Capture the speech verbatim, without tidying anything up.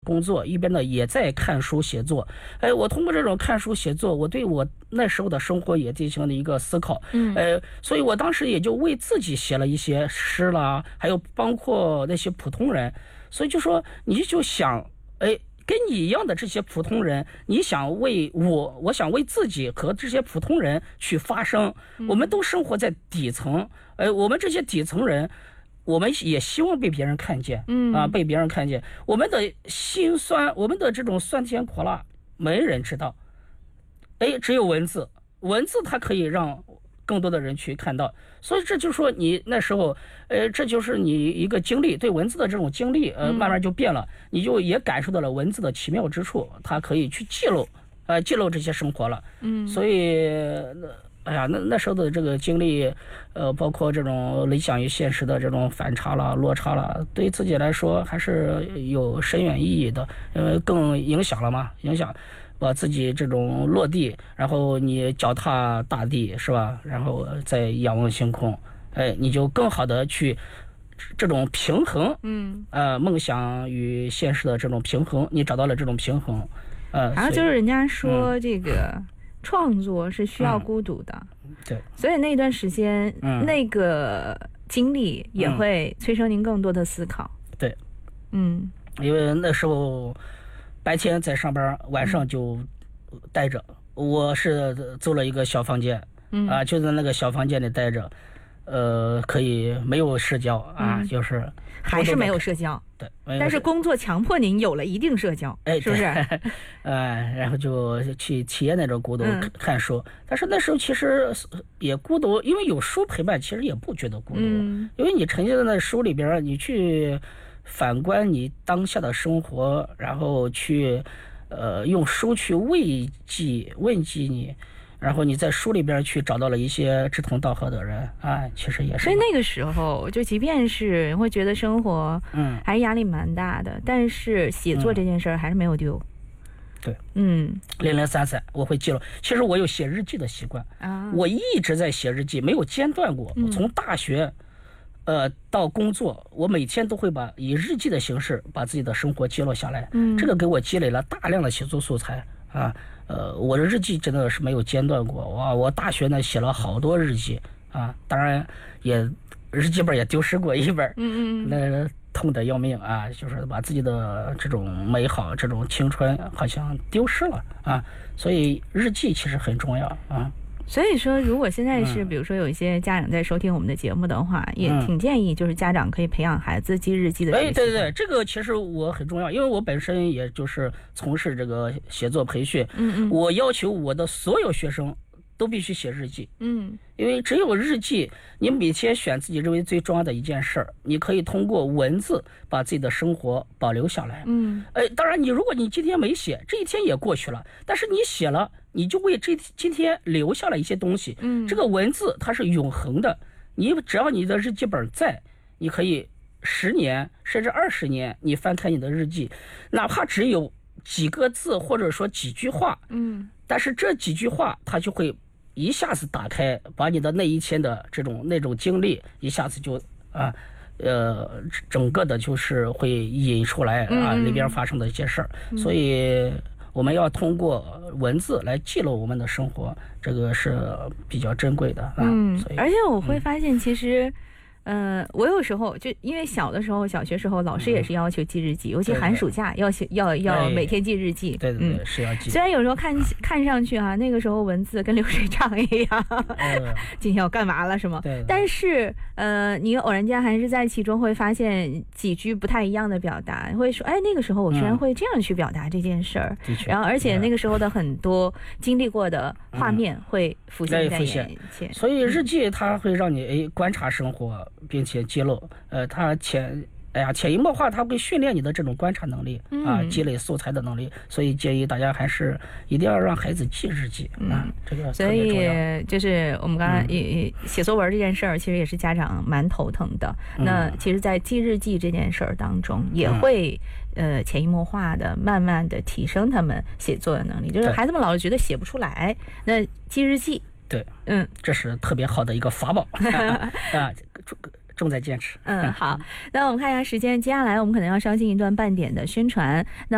工作，一边呢也在看书写作。哎，我通过这种看书写作，我对我那时候的生活也进行了一个思考。嗯，呃，所以我当时也就为自己写了一些诗啦，还有包括那些普通人。所以就说你就想，哎，跟你一样的这些普通人，你想为我，我想为自己和这些普通人去发声。我们都生活在底层，哎，我们这些底层人，我们也希望被别人看见，嗯啊，被别人看见我们的辛酸，我们的这种酸甜苦辣，没人知道。哎，只有文字，文字它可以让更多的人去看到。所以这就说你那时候，呃，这就是你一个经历，对文字的这种经历，呃，慢慢就变了，你就也感受到了文字的奇妙之处，它可以去记录，呃，记录这些生活了。嗯，所以，哎呀，那那时候的这个经历，呃，包括这种理想与现实的这种反差了、落差了，对自己来说还是有深远意义的，因为更影响了嘛，影响。把自己这种落地，然后你脚踏大地，是吧？然后再仰望星空，哎，你就更好的去这种平衡，嗯，呃，梦想与现实的这种平衡，你找到了这种平衡，呃， 然后就是人家说这个创作是需要孤独的， 嗯、对， 所以那段时间、嗯、那个经历也会催生您更多的思考， 嗯、对， 嗯， 因为那时候。白天在上班，晚上就待着。嗯、我是租了一个小房间，嗯啊，就在那个小房间里待着，呃，可以没有社交啊，嗯、就是还是没有社交， 对， 但是工作强迫您有了一定社交， 哎， 是不是？ 呃，然后就去体验那种孤独，嗯、看书。但是那时候其实也孤独，因为有书陪伴，其实也不觉得孤独，嗯、因为你沉浸在那书里边，你去。反观你当下的生活，然后去，呃，用书去慰藉慰藉你，然后你在书里边去找到了一些志同道合的人啊，其实也是。 所以那个时候，就即便是会觉得生活，嗯，还是压力蛮大的，嗯、但是写作这件事儿还是没有丢。嗯、 对， 嗯， 零零散散我会记录。其实我有写日记的习惯啊，我一直在写日记，没有间断过。嗯、从大学。呃，到工作，我每天都会把以日记的形式把自己的生活记录下来。嗯，这个给我积累了大量的写作素材啊。呃，我的日记真的是没有间断过。哇，我大学呢写了好多日记啊，当然也日记本也丢失过一本。嗯嗯，那痛得要命啊，就是把自己的这种美好、这种青春好像丢失了啊。所以日记其实很重要啊。 所以说，如果现在是比如说有一些家长在收听我们的节目的话，嗯、也挺建议就是家长可以培养孩子记日记的。 哎，对对对，这个其实我很重要，因为我本身也就是从事这个写作培训，嗯嗯，我要求我的所有学生都必须写日记，嗯，因为只有日记，你每天选自己认为最重要的一件事儿，你可以通过文字把自己的生活保留下来，嗯，哎，当然你如果你今天没写，这一天也过去了，但是你写了。你就为这今天留下了一些东西，嗯，这个文字它是永恒的，你只要你的日记本在，你可以十年甚至二十年，你翻开你的日记，哪怕只有几个字或者说几句话，嗯，但是这几句话它就会一下子打开，把你的那一天的这种那种经历一下子就啊。呃，整个的就是会引出来啊，里边发生的一些事儿，嗯、所以。我们要通过文字来记录我们的生活，这个是比较珍贵的啊。 嗯，所以而且我会发现，其实，嗯、呃，我有时候就因为小的时候，小学时候老师也是要求记日记，嗯、尤其寒暑假要写要要每天记日记。 对对对，嗯、是要记。 虽然有时候看看上去哈、啊，那个时候文字跟流水账一样，嗯、今天我干嘛了什么？对。但是呃，你偶然间还是在其中会发现几句不太一样的表达，会说，哎，那个时候我居然会这样去表达这件事儿。嗯、然后，而且那个时候的很多经历过的画面会浮现在眼前。 所以日记它会让你哎观察生活。并且记录，呃，它潜，哎呀，潜移默化，它会训练你的这种观察能力啊，积累素材的能力。所以建议大家还是一定要让孩子记日记啊，嗯、这个特别重要。 所以就是我们刚才也写作文这件事儿，其实也是家长蛮头疼的。嗯、那其实，在记日记这件事儿当中，也会、嗯、呃潜移默化的、慢慢的提升他们写作的能力。就是孩子们老是觉得写不出来，那记日记。 对，嗯，这是特别好的一个法宝啊，重重在坚持。 嗯，好，那我们看一下时间，接下来我们可能要稍进一段半点的宣传。那